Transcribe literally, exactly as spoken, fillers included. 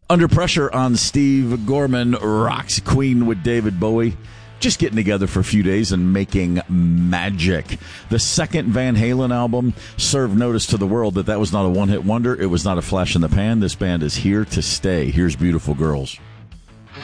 Under Pressure on Steve Gorman rocks Queen with David Bowie. Just getting together for a few days and making magic. The second Van Halen album served notice to the world that that was not a one-hit wonder. It was not a flash in the pan. This band is here to stay. Here's Beautiful Girls.